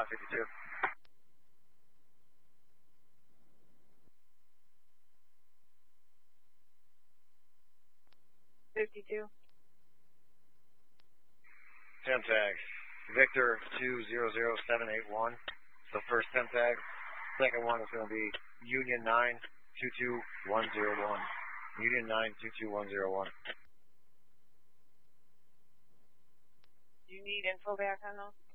52. 52. 10 tag. Victor 200781. So first 10 tag. Second one is going to be Union 922101. Union 922101. Do you need info back on those?